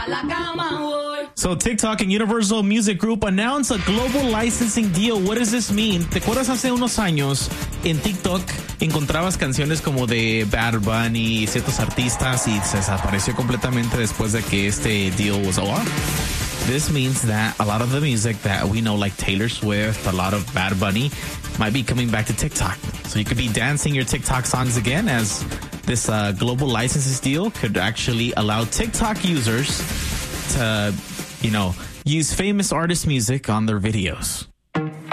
So TikTok and Universal Music Group announced a global licensing deal. What does this mean? ¿Te acuerdas hace unos años en TikTok encontrabas canciones como de Bad Bunny y ciertos artistas y se desapareció completamente después de que este deal was over? This means that a lot of the music that we know, like Taylor Swift, a lot of Bad Bunny, might be coming back to TikTok. So you could be dancing your TikTok songs again, as this global licenses deal could actually allow TikTok users to, use famous artist music on their videos.